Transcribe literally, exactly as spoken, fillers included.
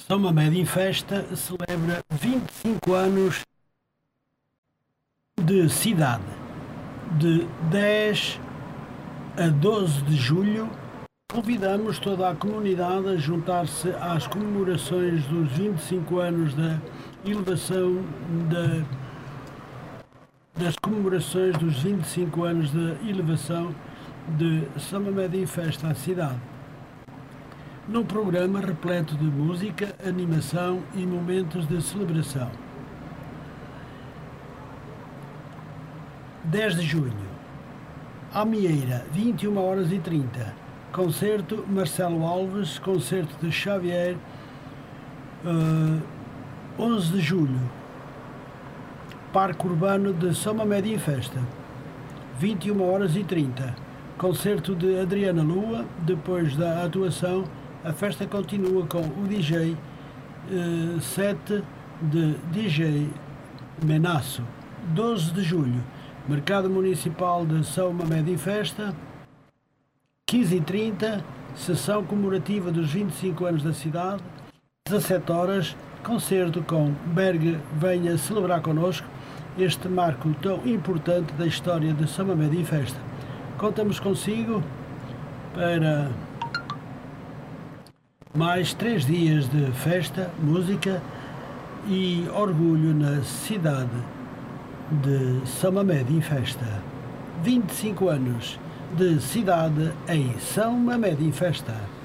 São Mamede em Festa celebra vinte e cinco anos de cidade. De dez a doze de julho, convidamos toda a comunidade a juntar-se às comemorações dos vinte e cinco anos da elevação da, das comemorações dos vinte e cinco anos da elevação de São Mamede em Festa à cidade, num programa repleto de música, animação e momentos de celebração. dez de junho, Amieira, vinte e uma horas e trinta, concerto Marcelo Alves, concerto de Xavier. uh, onze de julho, Parque Urbano de São Mamede em Festa, vinte e uma horas e trinta, concerto de Adriana Lua. Depois da atuação, a festa continua com o D J uh, set de D J Menaço. doze de julho, Mercado Municipal de São Mamede em Festa, quinze e trinta, sessão comemorativa dos vinte e cinco anos da cidade, dezassete horas, concerto com Berg Venha Celebrar Connosco, este marco tão importante da história de São Mamede em Festa. Contamos consigo para mais três dias de festa, música e orgulho na cidade de São Mamede em Festa. vinte e cinco anos de cidade em São Mamede em Festa.